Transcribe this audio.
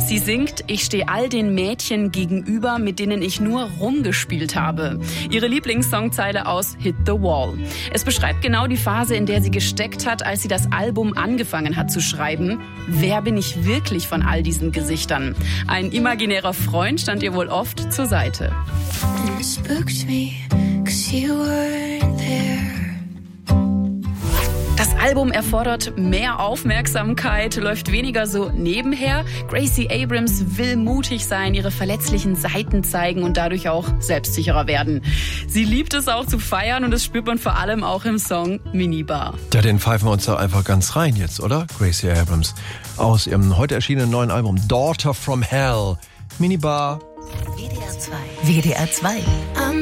Sie singt, ich stehe all den Mädchen gegenüber, mit denen ich nur rumgespielt habe. Ihre Lieblingssongzeile aus Hit the Wall. Es beschreibt genau die Phase, in der sie gesteckt hat, als sie das Album angefangen hat zu schreiben. Wer bin ich wirklich von all diesen Gesichtern? Ein imaginärer Freund stand ihr wohl oft zur Seite. Das Album erfordert mehr Aufmerksamkeit, läuft weniger so nebenher. Gracie Abrams will mutig sein, ihre verletzlichen Seiten zeigen und dadurch auch selbstsicherer werden. Sie liebt es auch zu feiern und das spürt man vor allem auch im Song Minibar. Ja, den pfeifen wir uns da einfach ganz rein jetzt, oder? Gracie Abrams aus ihrem heute erschienenen neuen Album Daughter from Hell. Minibar. WDR 2. WDR 2.